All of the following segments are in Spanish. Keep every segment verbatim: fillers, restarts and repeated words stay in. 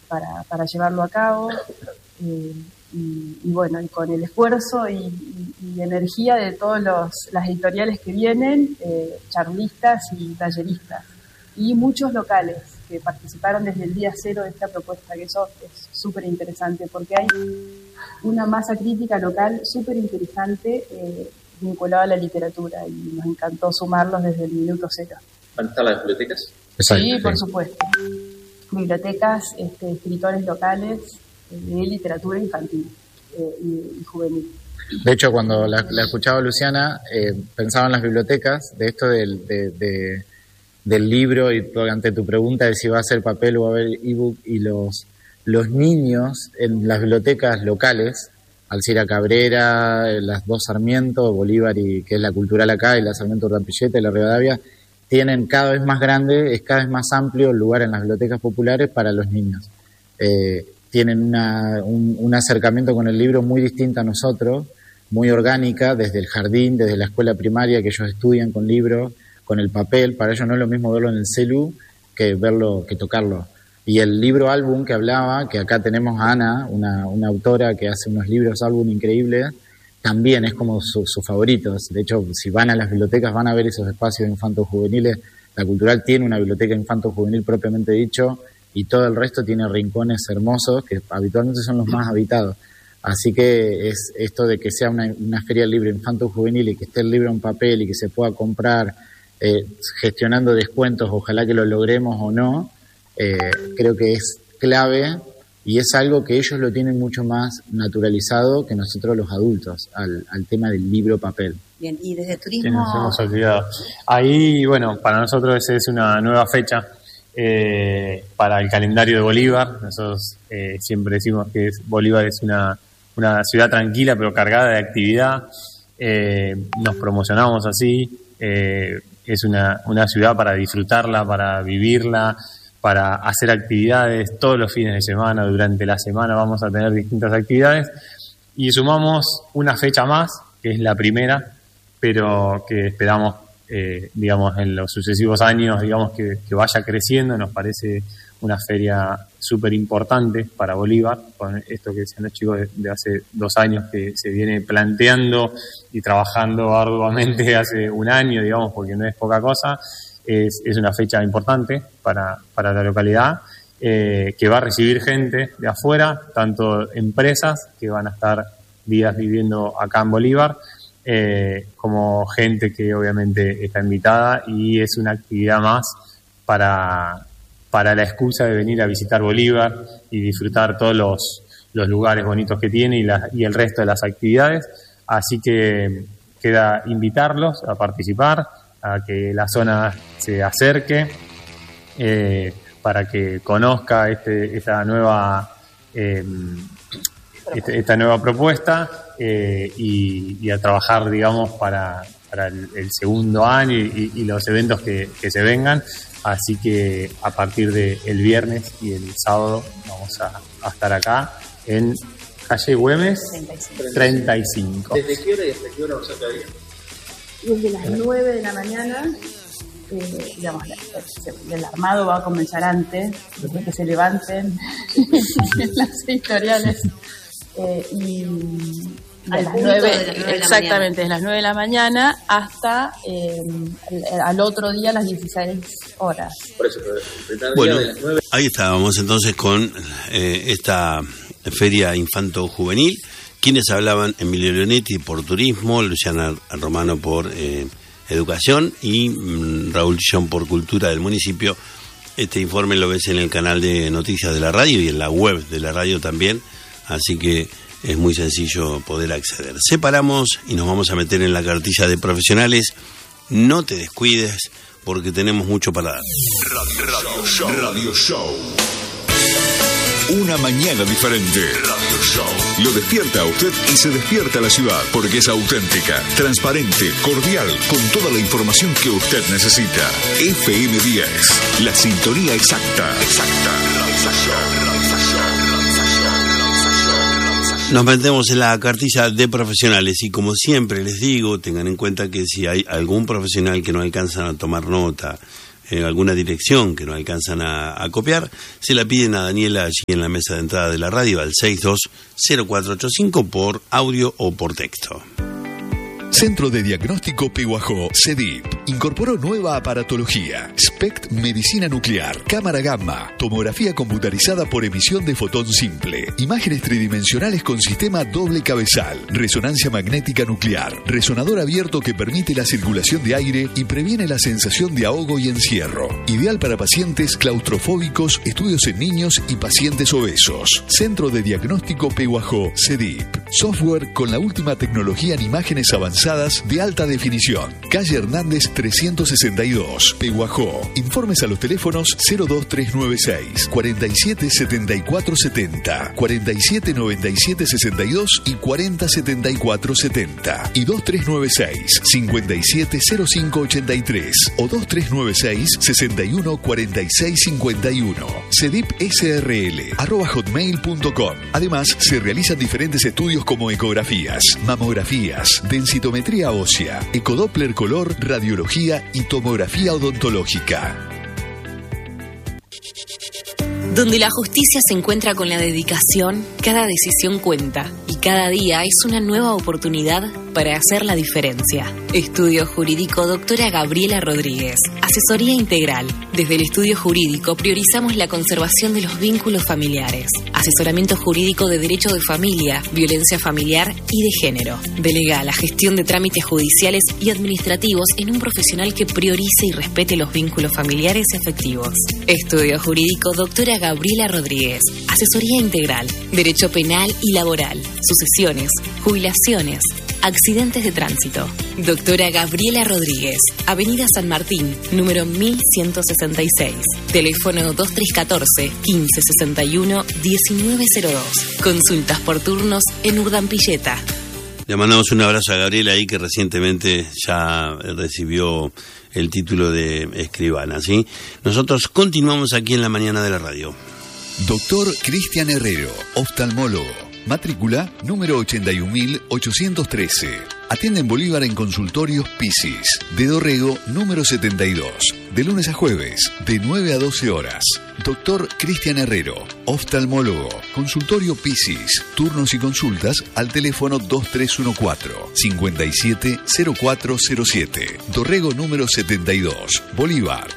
para, para llevarlo a cabo. Eh, y, y bueno, y con el esfuerzo y, y, y energía de todas las editoriales que vienen, eh, charlistas y talleristas, y muchos locales que participaron desde el día cero de esta propuesta, que eso es súper interesante, porque hay una masa crítica local súper interesante eh, vinculada a la literatura, y nos encantó sumarlos desde el minuto cero. ¿Van a estar las bibliotecas? Exacto, sí, por supuesto. Bibliotecas, este, escritores locales eh, de literatura infantil eh, y, y juvenil. De hecho, cuando la, la escuchaba Luciana, eh, pensaba en las bibliotecas, de esto del, de, de, del libro, y ante tu pregunta de si va a ser papel o va a haber ebook, y los, los niños en las bibliotecas locales, Alcira Cabrera, las dos Sarmiento, Bolívar, y que es la cultural acá, y la Sarmiento Urdapilleta y la Rivadavia, tienen cada vez más grande, es cada vez más amplio el lugar en las bibliotecas populares para los niños. Eh, tienen una, un, un acercamiento con el libro muy distinto a nosotros, muy orgánica, desde el jardín, desde la escuela primaria, que ellos estudian con libros, con el papel. Para ellos no es lo mismo verlo en el celu que verlo, que tocarlo. Y el libro álbum que hablaba, que acá tenemos a Ana, una, una autora que hace unos libros álbum increíbles, también es como sus su favoritos. De hecho, si van a las bibliotecas van a ver esos espacios infanto-juveniles. La cultural tiene una biblioteca infanto-juvenil propiamente dicho, y todo el resto tiene rincones hermosos que habitualmente son los más habitados. Así que es esto de que sea una, una feria libre infanto-juvenil y que esté el libro en papel y que se pueda comprar eh, gestionando descuentos, ojalá que lo logremos o no, eh, creo que es clave. Y es algo que ellos lo tienen mucho más naturalizado que nosotros los adultos, al, al tema del libro papel. Bien, y desde turismo... Sí, nos hemos olvidado. Ahí, bueno, para nosotros esa es una nueva fecha eh, para el calendario de Bolívar. Nosotros eh, siempre decimos que es, Bolívar es una, una ciudad tranquila pero cargada de actividad. Eh, nos promocionamos así. Eh, es una, una ciudad para disfrutarla, para vivirla, para hacer actividades todos los fines de semana. Durante la semana vamos a tener distintas actividades y sumamos una fecha más, que es la primera, pero que esperamos, eh, digamos, en los sucesivos años, digamos, que, que vaya creciendo. Nos parece una feria súper importante para Bolívar, con esto que decían los chicos de, de hace dos años, que se viene planteando y trabajando arduamente hace un año, digamos, porque no es poca cosa. Es, es una fecha importante para, para la localidad, eh, que va a recibir gente de afuera, tanto empresas que van a estar días viviendo acá en Bolívar, eh, como gente que obviamente está invitada, y es una actividad más para, para la excusa de venir a visitar Bolívar y disfrutar todos los, los lugares bonitos que tiene y, la, y el resto de las actividades. Así que queda invitarlos a participar, a que la zona se acerque, eh, para que conozca este, esta nueva eh, este, esta nueva propuesta, eh, y, y a trabajar, digamos, para, para el, el segundo año y, y los eventos que, que se vengan. Así que a partir del viernes y el sábado vamos a, a estar acá en calle Güemes treinta y cinco. ¿Desde qué hora y hasta qué hora vamos a estar ahí? Desde las nueve de la mañana, eh, digamos, el armado va a comenzar antes, desde que se levanten las editoriales, eh, y de las nueve, exactamente, desde las nueve de la mañana hasta eh, al, al otro día a las dieciséis horas. Por eso, pero el primer bueno, día de las nueve... Ahí estábamos entonces con eh, esta feria infanto-juvenil. Quienes hablaban: Emilio Leonetti por turismo, Luciana Romano por eh, educación y mm, Raúl Chillón por cultura del municipio. Este informe lo ves en el canal de noticias de la radio y en la web de la radio también, así que es muy sencillo poder acceder. Separamos y nos vamos a meter en la cartilla de profesionales. No te descuides porque tenemos mucho para dar. Radio, radio Show. Radio Show. Una mañana diferente. Radio Show. Lo despierta a usted y se despierta la ciudad, porque es auténtica, transparente, cordial, con toda la información que usted necesita. F M diez, la sintonía exacta. Exacta. Realización, realización, realización, realización, realización. Nos metemos en la cartilla de profesionales y, como siempre les digo, tengan en cuenta que si hay algún profesional que no alcanzan a tomar nota, eh, alguna dirección que no alcanzan a, a copiar, se la piden a Daniela allí en la mesa de entrada de la radio al seis dos cero cuatro ocho cinco por audio o por texto. Centro de Diagnóstico Pehuajó, CEDIP, incorporó nueva aparatología, SPECT Medicina Nuclear, cámara gamma, tomografía computarizada por emisión de fotón simple, imágenes tridimensionales con sistema doble cabezal, resonancia magnética nuclear, resonador abierto que permite la circulación de aire y previene la sensación de ahogo y encierro, ideal para pacientes claustrofóbicos, estudios en niños y pacientes obesos. Centro de Diagnóstico Pehuajó, CEDIP, software con la última tecnología en imágenes avanzadas de alta definición. Calle Hernández trescientos sesenta y dos, Pehuajó. Informes a los teléfonos cero dos tres nueve seis, cuarenta y siete setenta y cuatro setenta, cuarenta y siete noventa y siete sesenta y dos y cuarenta setenta y cuatro setenta y dos tres nueve seis, cincuenta y siete cero cinco ochenta y tres o dos tres nueve seis, sesenta y uno cuarenta y seis cincuenta y uno. cedip S R L arroba hotmail punto com. Además, se realizan diferentes estudios como ecografías, mamografías, densitometría ósea, ecodoppler color, radiología y tomografía odontológica. Donde la justicia se encuentra con la dedicación, cada decisión cuenta y cada día es una nueva oportunidad para hacer la diferencia. Estudio Jurídico Doctora Gabriela Rodríguez. Asesoría integral. Desde el estudio jurídico priorizamos la conservación de los vínculos familiares. Asesoramiento jurídico de derecho de familia, violencia familiar y de género. Delega la gestión de trámites judiciales y administrativos en un profesional que priorice y respete los vínculos familiares efectivos. Estudio Jurídico Doctora Gabriela Rodríguez. Asesoría integral. Derecho penal y laboral. Sucesiones. Jubilaciones. Accidentes de tránsito. Doctora Gabriela Rodríguez. Avenida San Martín, número mil ciento sesenta y seis. Teléfono dos tres uno cuatro, quince sesenta y uno, diecinueve cero dos. Consultas por turnos en Urdampilleta. Le mandamos un abrazo a Gabriela ahí, que recientemente ya recibió el título de escribana, ¿sí? Nosotros continuamos aquí en la mañana de la radio. Doctor Cristian Herrero, oftalmólogo. Matrícula número ochenta y un mil ochocientos trece. Atiende en Bolívar en consultorios Pisis. De Dorrego número setenta y dos. De lunes a jueves, de nueve a doce horas. Doctor Cristian Herrero, oftalmólogo. Consultorio Pisis. Turnos y consultas al teléfono dos tres uno cuatro, cinco siete cero cuatro cero siete. Dorrego número setenta y dos. Bolívar.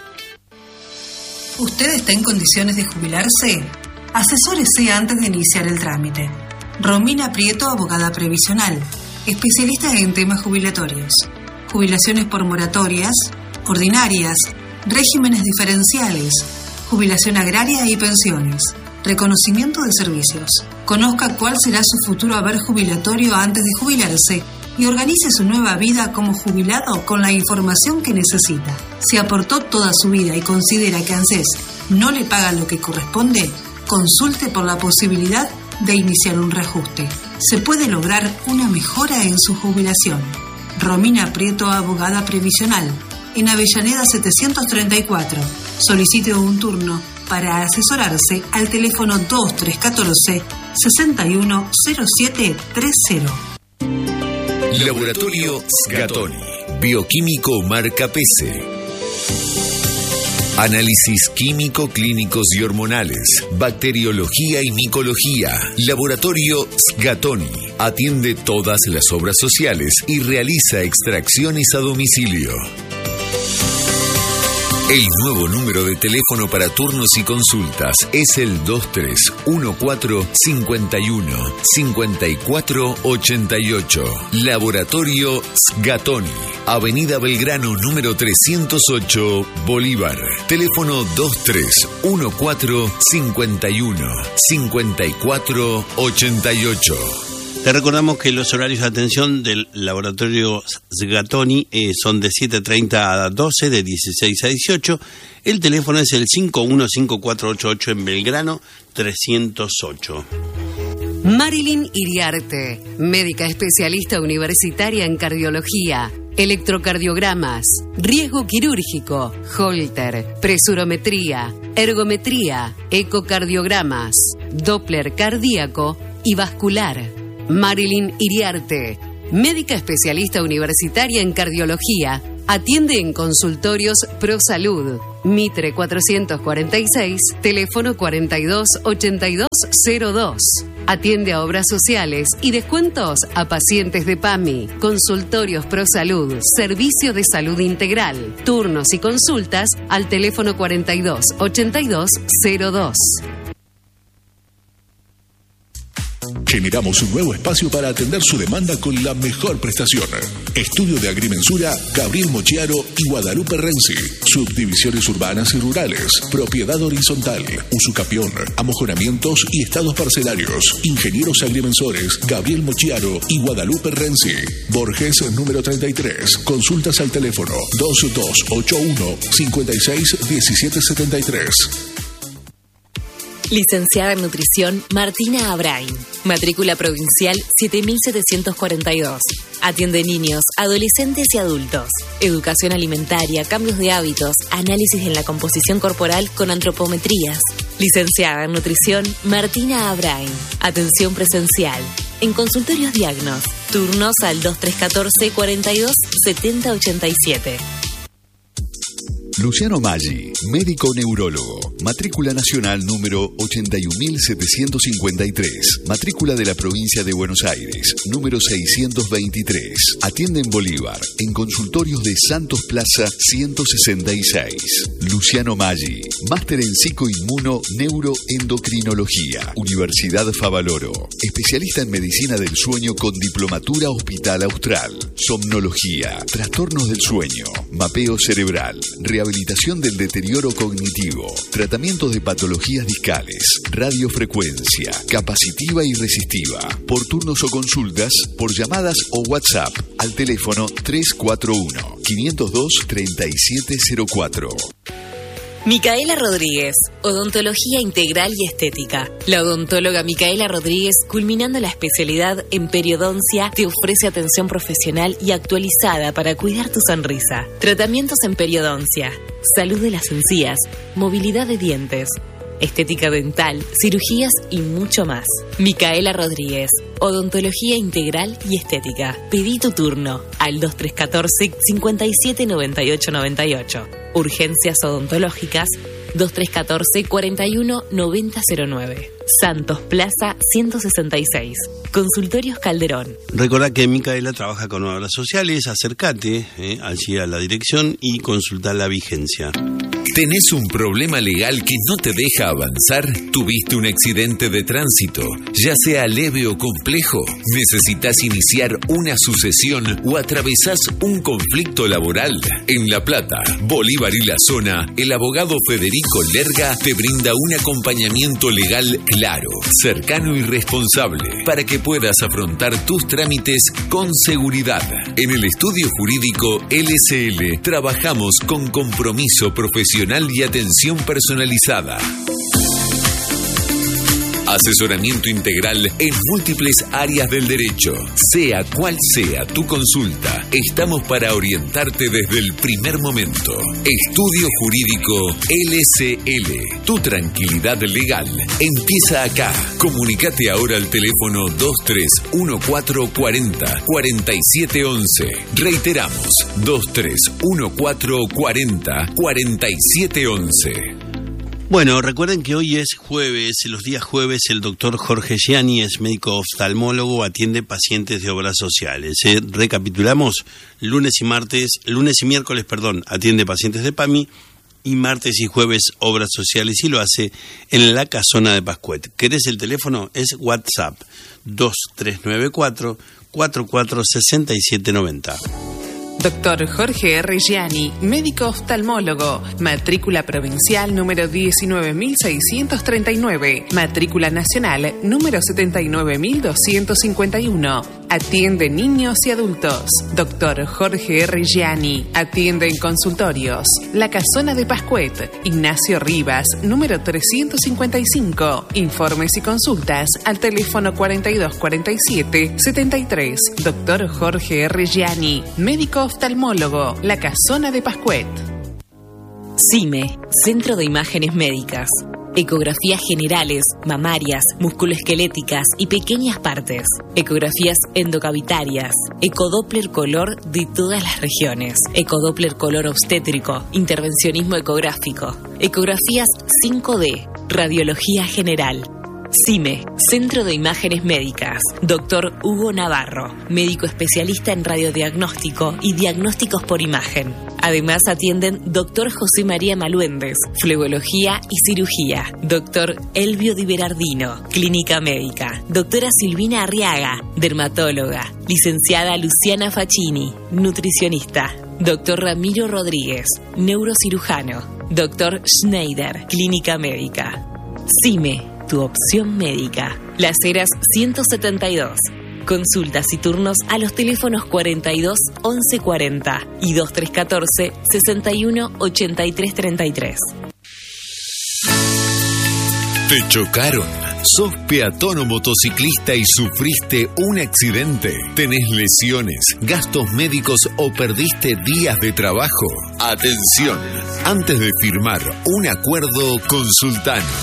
¿Usted está en condiciones de jubilarse? Asesórese antes de iniciar el trámite. Romina Prieto, abogada previsional, especialista en temas jubilatorios, jubilaciones por moratorias, ordinarias, regímenes diferenciales, jubilación agraria y pensiones, reconocimiento de servicios. Conozca cuál será su futuro haber jubilatorio antes de jubilarse y organice su nueva vida como jubilado con la información que necesita. Si aportó toda su vida y considera que ANSES no le paga lo que corresponde, consulte por la posibilidad de iniciar un reajuste. Se puede lograr una mejora en su jubilación. Romina Prieto, abogada previsional, en Avellaneda setecientos treinta y cuatro. Solicite un turno para asesorarse al teléfono dos tres uno cuatro, sesenta y uno cero siete treinta. Laboratorio Sgatoni, bioquímico marca P C. Análisis químico, clínicos y hormonales, bacteriología y micología. Laboratorio Sgatoni atiende todas las obras sociales y realiza extracciones a domicilio. El nuevo número de teléfono para turnos y consultas es el dos tres uno cuatro, cincuenta y uno, cincuenta y cuatro ochenta y ocho. Laboratorio Sgatoni, Avenida Belgrano número trescientos ocho, Bolívar. Teléfono dos tres uno cuatro, cincuenta y uno, cincuenta y cuatro ochenta y ocho. Te recordamos que los horarios de atención del laboratorio Sgatoni eh, son de siete treinta a doce, de dieciséis a dieciocho. El teléfono es el cinco uno cinco cuatro ocho ocho en Belgrano trescientos ocho. Marilyn Iriarte, médica especialista universitaria en cardiología, electrocardiogramas, riesgo quirúrgico, Holter, presurometría, ergometría, ecocardiogramas, Doppler cardíaco y vascular. Marilyn Iriarte, médica especialista universitaria en cardiología, Atiende en consultorios ProSalud. Mitre cuatrocientos cuarenta y seis, teléfono cuarenta y dos ochenta y dos cero dos. Atiende a obras sociales y descuentos a pacientes de PAMI. Consultorios ProSalud, servicio de salud integral. Turnos y consultas al teléfono cuarenta y dos ochenta y dos cero dos. Generamos un nuevo espacio para atender su demanda con la mejor prestación. Estudio de Agrimensura, Gabriel Mochiaro y Guadalupe Renzi. Subdivisiones urbanas y rurales. Propiedad horizontal, usucapión, amojonamientos y estados parcelarios. Ingenieros agrimensores, Gabriel Mochiaro y Guadalupe Renzi. Borges, número treinta y tres. Consultas al teléfono dos dos ocho uno, cinco seis uno siete siete tres. Licenciada en Nutrición, Martina Abrain. Matrícula provincial siete mil setecientos cuarenta y dos. Atiende niños, adolescentes y adultos. Educación alimentaria, cambios de hábitos, análisis en la composición corporal con antropometrías. Licenciada en Nutrición, Martina Abrain. Atención presencial. En consultorios Diagnos. Turnos al dos tres uno cuatro, cuarenta y dos, setenta ochenta y siete. Luciano Maggi, médico neurólogo, matrícula nacional número ochenta y uno mil setecientos cincuenta y tres, matrícula de la provincia de Buenos Aires, número seiscientos veintitrés. Atiende en Bolívar, en consultorios de Santos Plaza ciento sesenta y seis. Luciano Maggi, máster en psicoinmuno neuroendocrinología, Universidad Favaloro, especialista en medicina del sueño con diplomatura Hospital Austral, somnología, trastornos del sueño, mapeo cerebral, rehabilitación del deterioro cognitivo, tratamientos de patologías discales, radiofrecuencia, capacitiva y resistiva, por turnos o consultas, por llamadas o WhatsApp, al teléfono tres cuatro uno, cinco cero dos, tres siete cero cuatro. Micaela Rodríguez, odontología integral y estética. La odontóloga Micaela Rodríguez, culminando la especialidad en periodoncia, te ofrece atención profesional y actualizada para cuidar tu sonrisa. Tratamientos en periodoncia, salud de las encías, movilidad de dientes, estética dental, cirugías y mucho más. Micaela Rodríguez, odontología integral y estética. Pedí tu turno al dos tres uno cuatro, cinco siete nueve ocho nueve ocho. Urgencias odontológicas dos tres uno cuatro, cuarenta y uno, noventa cero nueve. Santos Plaza ciento sesenta y seis. Consultorios Calderón. Recordá que Micaela trabaja con obras sociales. Acércate eh, allí a la dirección y consulta la vigencia. ¿Tenés un problema legal que no te deja avanzar? ¿Tuviste un accidente de tránsito? Ya sea leve o complejo, ¿necesitas iniciar una sucesión o atravesás un conflicto laboral? En La Plata, Bolívar y la zona, el abogado Federico Lerga te brinda un acompañamiento legal claro, cercano y responsable para que puedas afrontar tus trámites con seguridad. En el estudio jurídico L S L trabajamos con compromiso profesional y atención personalizada. Asesoramiento integral en múltiples áreas del derecho. Sea cual sea tu consulta, estamos para orientarte desde el primer momento. Estudio Jurídico L S L. Tu tranquilidad legal empieza acá. Comunícate ahora al teléfono dos tres uno cuatro, cuarenta, cuarenta y siete once. Reiteramos, dos tres uno cuatro, cuarenta, cuarenta y siete once. Bueno, recuerden que hoy es jueves, los días jueves el doctor Jorge Gianni es médico oftalmólogo, atiende pacientes de obras sociales. ¿eh? Recapitulamos, lunes y martes, lunes y miércoles, perdón, atiende pacientes de PAMI y martes y jueves obras sociales y lo hace en la casona de Pascuet. ¿Querés el teléfono? Es WhatsApp dos tres nueve cuatro, cuatro cuatro seis siete nueve cero. Doctor Jorge R. Gianni, médico oftalmólogo, matrícula provincial número diecinueve mil seiscientos treinta y nueve, matrícula nacional número setenta y nueve mil doscientos cincuenta y uno. Atiende niños y adultos. Doctor Jorge R. Gianni, atiende en consultorios. La Casona de Pascuet, Ignacio Rivas, número trescientos cincuenta y cinco. Informes y consultas al teléfono cuarenta y dos cuarenta y siete, setenta y tres. Doctor Jorge R. Gianni, médico oftalmólogo, La Casona de Pascuet. CIME, Centro de Imágenes Médicas. ecografías generales, mamarias, musculoesqueléticas y pequeñas partes, ecografías endocavitarias, ecodoppler color de todas las regiones, ecodoppler color obstétrico, intervencionismo ecográfico, ecografías cinco D, radiología general. CIME, Centro de Imágenes Médicas, doctor Hugo Navarro, médico especialista en radiodiagnóstico y diagnósticos por imagen. Además atienden doctor José María Maluendes, flegología y cirugía, doctor Elvio Di Berardino, clínica médica, doctora Silvina Arriaga, dermatóloga, licenciada Luciana Facchini, nutricionista, doctor Ramiro Rodríguez, neurocirujano, doctor Schneider, clínica médica. CIME, tu opción médica. Las Heras ciento setenta y dos. Consultas y turnos a los teléfonos cuarenta y dos once cuarenta y veintitrés catorce sesenta y uno ochenta y tres treinta y tres. ¿Te chocaron? ¿Sos peatón o motociclista y sufriste un accidente? ¿Tenés lesiones, gastos médicos o perdiste días de trabajo? Atención, antes de firmar un acuerdo, consultanos.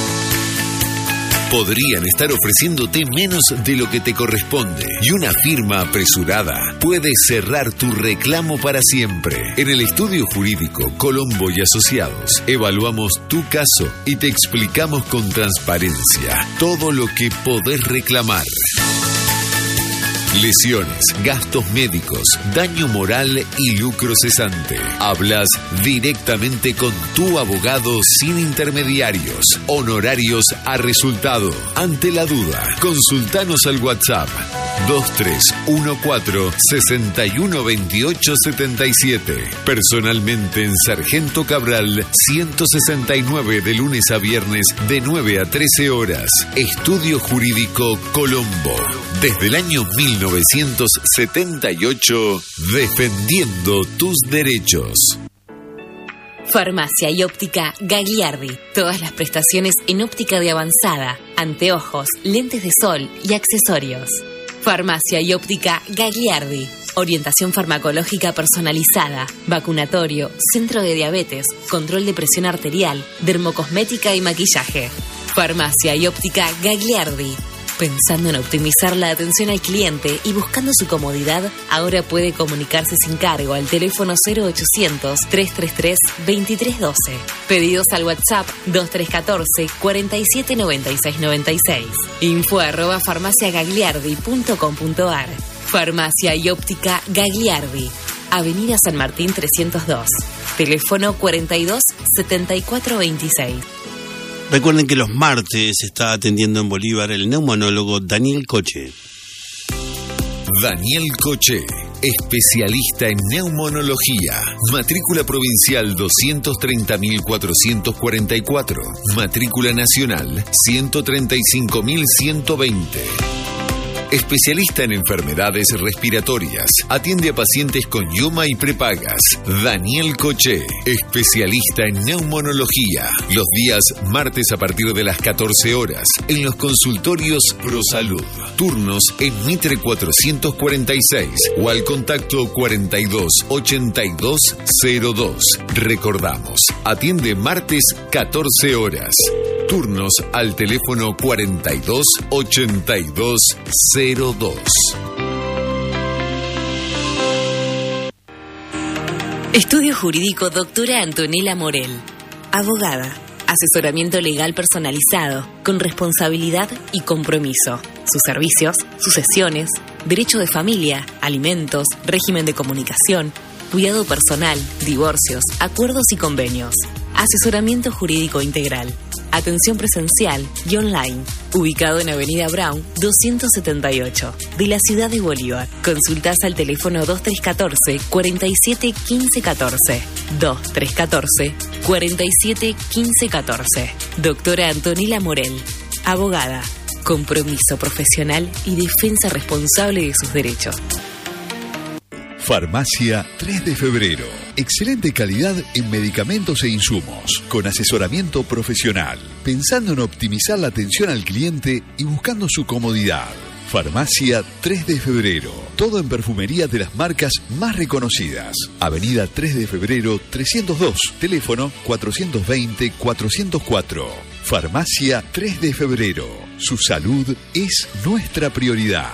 Podrían estar ofreciéndote menos de lo que te corresponde y una firma apresurada puede cerrar tu reclamo para siempre. En el estudio jurídico Colombo y Asociados evaluamos tu caso y te explicamos con transparencia todo lo que podés reclamar. Lesiones, gastos médicos, daño moral y lucro cesante. Hablas directamente con tu abogado sin intermediarios. Honorarios a resultado. Ante la duda, consultanos al WhatsApp dos tres uno cuatro seis uno dos ocho siete siete. Personalmente en Sargento Cabral ciento sesenta y nueve de lunes a viernes de nueve a trece horas. Estudio Jurídico Colombo. Desde el año mil novecientos setenta y ocho, defendiendo tus derechos. Farmacia y óptica Gagliardi. Todas las prestaciones en óptica de avanzada, anteojos, lentes de sol y accesorios. Farmacia y óptica Gagliardi. Orientación farmacológica personalizada, vacunatorio, centro de diabetes, control de presión arterial, dermocosmética y maquillaje. Farmacia y óptica Gagliardi. Pensando en optimizar la atención al cliente y buscando su comodidad, ahora puede comunicarse sin cargo al teléfono cero ochocientos, trescientos treinta y tres, veintitrés doce. Pedidos al WhatsApp veintitrés catorce, cuarenta y siete noventa y seis noventa y seis. Info arroba farmaciagagliardi punto com punto ar. Farmacia y óptica Gagliardi. Avenida San Martín trescientos dos. Teléfono cuarenta y dos, setenta y cuatro veintiséis. Recuerden que los martes está atendiendo en Bolívar el neumonólogo Daniel Coche. Daniel Coche, especialista en neumonología. Matrícula provincial doscientos treinta mil cuatrocientos cuarenta y cuatro. Matrícula nacional ciento treinta y cinco mil ciento veinte. Especialista en enfermedades respiratorias. Atiende a pacientes con I U M A y prepagas. Daniel Coche, especialista en neumonología. Los días martes a partir de las catorce horas en los consultorios ProSalud. Turnos en Mitre cuatrocientos cuarenta y seis o al contacto cuarenta y dos ochenta y dos cero dos. Recordamos, atiende martes catorce horas. Turnos al teléfono cuarenta y dos ochenta y dos cero dos. Estudio Jurídico Doctora Antonella Morel. Abogada. Asesoramiento legal personalizado, con responsabilidad y compromiso. Sus servicios, sucesiones, derecho de familia, alimentos, régimen de comunicación, cuidado personal, divorcios, acuerdos y convenios. Asesoramiento jurídico integral. Atención presencial y online. Ubicado en Avenida Brown doscientos setenta y ocho, de la ciudad de Bolívar. Consultas al teléfono veintitrés catorce, cuarenta y siete quince catorce. veintitrés catorce, cuarenta y siete quince catorce. Doctora Antonella Morel. Abogada. Compromiso profesional y defensa responsable de sus derechos. Farmacia tres de febrero. Excelente calidad en medicamentos e insumos, con asesoramiento profesional, pensando en optimizar la atención al cliente y buscando su comodidad. Farmacia tres de febrero. Todo en perfumería de las marcas más reconocidas. Avenida tres de febrero trescientos dos. Teléfono cuatrocientos veinte, cuatrocientos cuatro. Farmacia tres de febrero. Su salud es nuestra prioridad.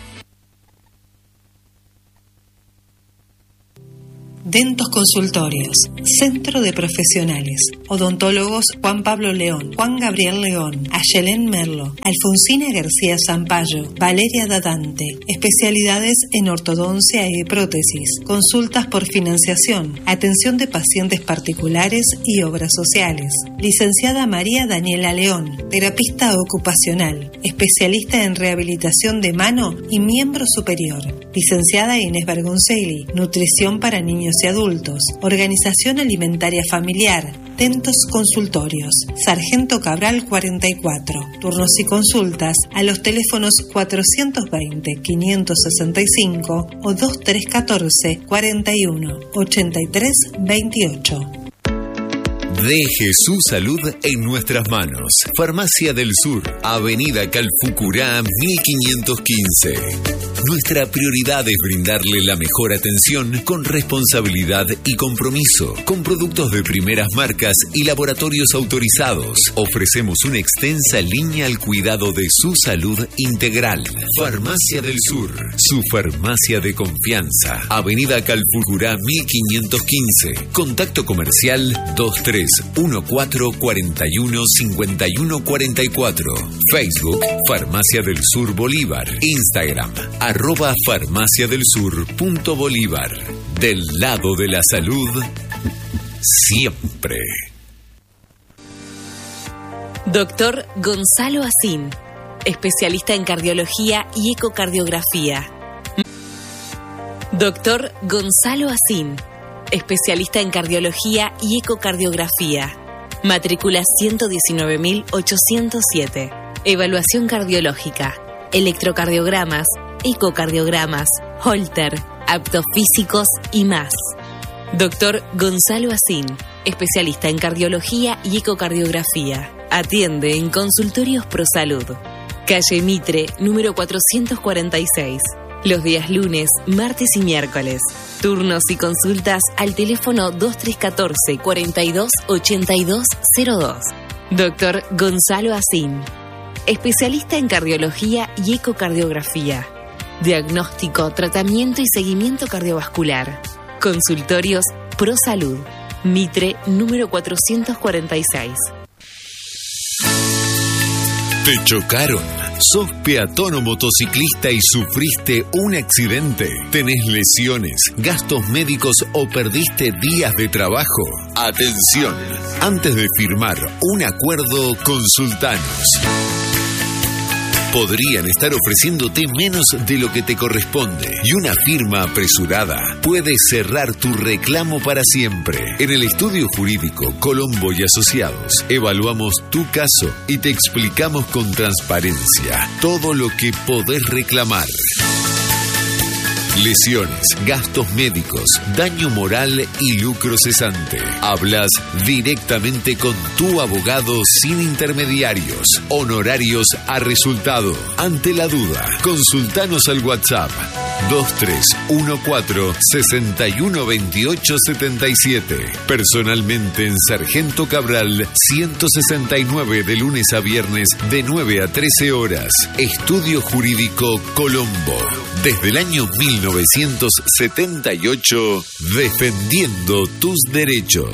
Dentos Consultorios, Centro de Profesionales, Odontólogos Juan Pablo León, Juan Gabriel León, Ayelén Merlo, Alfonsina García Zampayo, Valeria Dadante, especialidades en ortodoncia y prótesis, consultas por financiación, atención de pacientes particulares y obras sociales. Licenciada María Daniela León, terapista ocupacional, especialista en rehabilitación de mano y miembro superior. Licenciada Inés Bergoncelli, nutrición para niños y adultos, Organización Alimentaria Familiar, Dentos Consultorios, Sargento Cabral cuarenta y cuatro, turnos y consultas a los teléfonos cuatrocientos veinte, quinientos sesenta y cinco o veintitrés catorce, cuarenta y uno, ochenta y tres, veintiocho. Deje su salud en nuestras manos. Farmacia del Sur, Avenida Calfucurá mil quinientos quince. Nuestra prioridad es brindarle la mejor atención con responsabilidad y compromiso, con productos de primeras marcas y laboratorios autorizados. Ofrecemos una extensa línea al cuidado de su salud integral. Farmacia del Sur, su farmacia de confianza. Avenida Calfucurá mil quinientos quince. Contacto comercial dos tres uno cuatro cuarenta y uno cincuenta y uno cuarenta y cuatro. Facebook Farmacia del Sur Bolívar. Instagram arroba farmacia del sur punto bolívar. Del lado de la salud, siempre. Doctor Gonzalo Asín, especialista en cardiología y ecocardiografía. Doctor Gonzalo Asín, especialista en cardiología y ecocardiografía. Matrícula ciento diecinueve mil ochocientos siete. Evaluación cardiológica, electrocardiogramas, ecocardiogramas, Holter, aptos físicos y más. Doctor Gonzalo Asín, especialista en cardiología y ecocardiografía. Atiende en Consultorios ProSalud. Calle Mitre, número cuatrocientos cuarenta y seis. Los días lunes, martes y miércoles. Turnos y consultas al teléfono veintitrés catorce, cuarenta y dos, ochenta y dos cero dos. Doctor Gonzalo Asín, especialista en cardiología y ecocardiografía. Diagnóstico, tratamiento y seguimiento cardiovascular. Consultorios ProSalud. Mitre, número cuatrocientos cuarenta y seis. ¿Te chocaron? ¿Sos peatón o motociclista y sufriste un accidente? ¿Tenés lesiones, gastos médicos o perdiste días de trabajo? Atención, antes de firmar un acuerdo, consultanos. Podrían estar ofreciéndote menos de lo que te corresponde y una firma apresurada puede cerrar tu reclamo para siempre. En el estudio jurídico Colombo y Asociados evaluamos tu caso y te explicamos con transparencia todo lo que podés reclamar. Lesiones, gastos médicos, daño moral y lucro cesante. Hablas directamente con tu abogado sin intermediarios. Honorarios a resultado. Ante la duda, consultanos al WhatsApp dos tres uno cuatro, seis uno dos ocho siete siete. Personalmente en Sargento Cabral ciento sesenta y nueve de lunes a viernes de nueve a trece horas. Estudio Jurídico Colombo. Desde el año mil novecientos setenta y ocho, defendiendo tus derechos.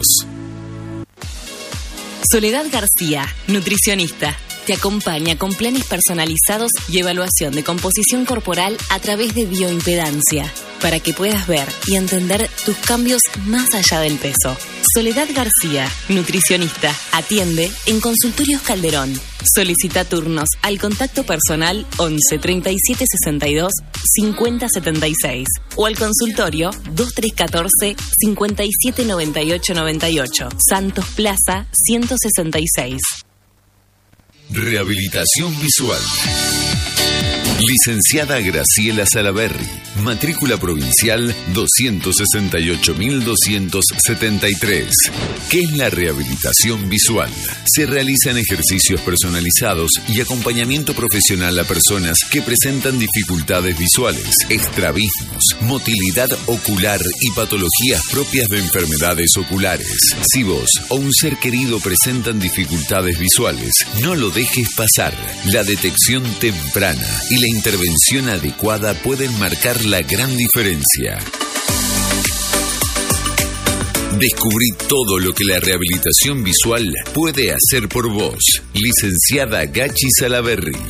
Soledad García, nutricionista. Te acompaña con planes personalizados y evaluación de composición corporal a través de bioimpedancia, para que puedas ver y entender tus cambios más allá del peso. Soledad García, nutricionista. Atiende en Consultorios Calderón. Solicita turnos al contacto personal once treinta y siete sesenta y dos cincuenta setenta y seis o al consultorio veintitrés catorce cincuenta y siete noventa y ocho noventa y ocho. Santos Plaza ciento sesenta y seis. Rehabilitación visual. Licenciada Graciela Salaberry, matrícula provincial doscientos sesenta y ocho mil doscientos setenta y tres. ¿Qué es la rehabilitación visual? Se realizan ejercicios personalizados y acompañamiento profesional a personas que presentan dificultades visuales, estrabismos, motilidad ocular y patologías propias de enfermedades oculares. Si vos o un ser querido presentan dificultades visuales, no lo dejes pasar. La detección temprana y la intervención adecuada pueden marcar la gran diferencia. Descubrí todo lo que la rehabilitación visual puede hacer por vos. Licenciada Gachi Salaberry.